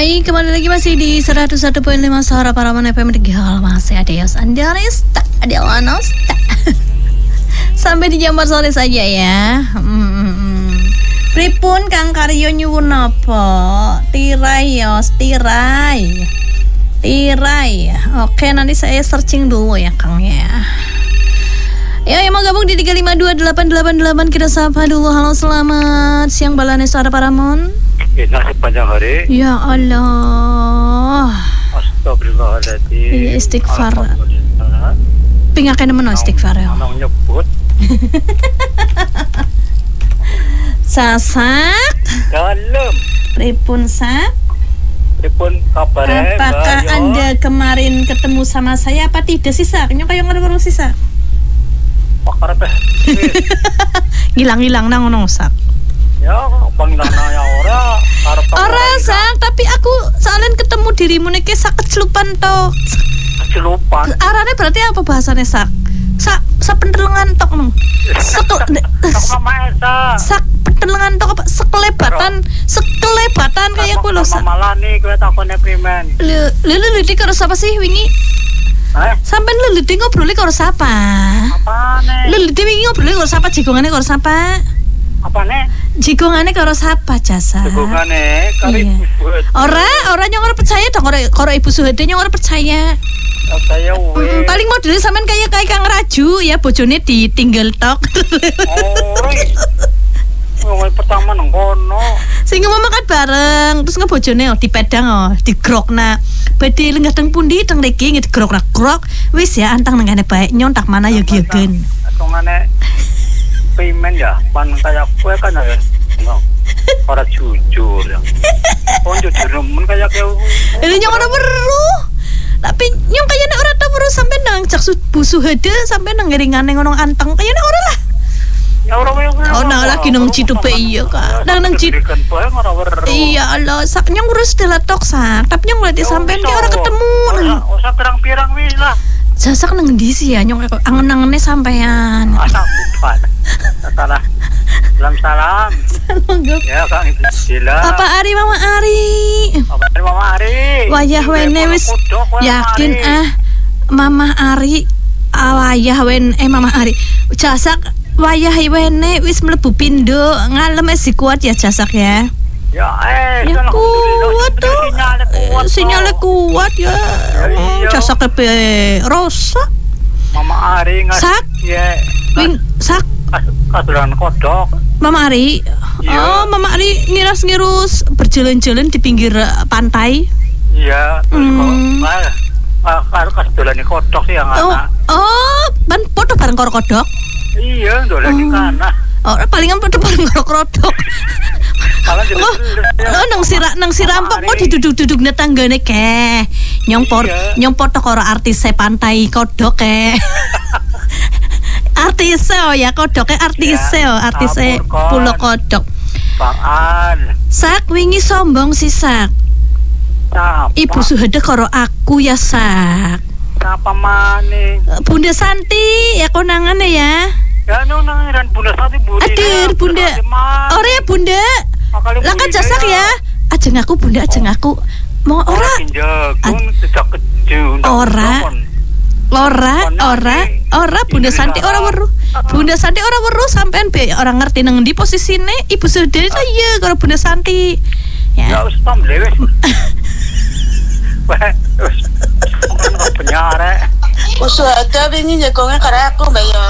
Hai, kembali lagi masih di 101.5 Suara Paraman FM Tegal. Masih ada Yos Andarista, ada Lanosta. Sampai di jam 4 sore saja ya. Pripun Kang Karyo nyuwun apa? Tirai Yos, tirai. Oke, nanti saya searching dulu ya Kang ya. Ya, yang mau gabung di 3528888 kita sapa dulu. Halo, selamat siang Balane Suara Paramon. Ya, sepanjang hari. Ya Allah. Astagfirullahaladzim. Iya, istighfar. Pingakan nemen istighfar ya. Anong nyebut. Sasak. Dalam. Pripun sak? Pripun kabarnya? Apakah Anda kemarin ketemu sama saya apa tidak sih sak? Nyok kayak ngeru sih sak. Pakar apa? Gilang nang ngono sak. Ya, panggilan nanya ora sak, tapi aku soalnya ketemu dirimu niki sak kecelupan tok. Kecelupan. Arane berarti apa bahasane sak? Sak pendelengan tok nang. Sak pendelengan tok apa? Sekelebatan kayak aku lho sak. Malani kowe takone primen. Lho karo sapa sih wingi? Sampeyan lho ngobrol karo sapa? Apane? Lho wingi ngobrol karo sapa, jigongane karo sapa? Apane? Jigongane karo sapa jasa? Jigongane karo Ibu Suhede. Ora nyong ora percaya dong karo Ibu Suhede nyong ora percaya. Saya paling model sampean kayak Kang Raju ya, bojone ditinggal tok. Oh, pertama nang kono. Sing ngomong makan bareng, terus ngebojone dipedang digrokna. Badhe lenggah teng pundi teng mriki digrokna grok. Wis ya antang nengane bae nyontak mana ya gigen. Atongane payment ya, pan kayak kue kan ya, orang jujur ya, orang jujur nemen kayak kau. Ini nyong orang beru, tapi nyong kayaknya orang tahu beru sampai nang cak Bu Suhede sampai nang ngeringan nong anteng kayaknya orang lah. Ya orang yang. Oh nang lagi nang citupe iya kak, nang cit. Iya Allah, sak nyong urus delatok sak, tapi nyong berarti sampai dia orang ketemu. Usah pirang-pirang wis lah. Sasak nang ndi sih ya nyong angen-angene sampean. Salah. Salam. Ya Kang Ibu Sila. Papa Ari, Mama Ari. Wayah wene wis yakin Mama Ari wayah wene Mama Ari. Jasak wayah wene wis mlebu pindho ngalem wis kuat ya jasak ya. Ya kuat tuh. Sinyalnya kuat ya. Jasak kepe rosak. Mama Ari sak ya. Sak kadulan kodok. Mama Ari. Oh, Mama Ari ngiras-ngirus berjalan-jalan di pinggir pantai. Iya, kalau kadulan kodok sih yang anak. Oh, ban foto bareng karo kodok. Iya, dolan di kana. Oh, palingan foto bareng karo kodok. nang sirampok kok diduduk-duduk nang tanggane ke. Nyong foto karo artis pantai kodok ke. Artis ya kodoknya artis Pulau Kodok. Pangan. Sak wingi sombong sih sak. Ibu Suhede karo aku ya sak. Apa maning? Bunda Santi ya konangane ya. Ya nonangan Bunda Santi budi. Aduh Bunda. Ora ya Bunda. Lah kan jasak ya. Ajeng aku Bunda ajeng aku. Mau ora? Ora Bunda Santi ora weruh. Bunda Santi ora weruh sampean be orang ngerti nang ndi posisine Ibu Suhede iya karo Bunda Santi. Ya wis tamble wis. Wis. Penyare. Usuhede wingi jegongnya karo aku, Mbak ya.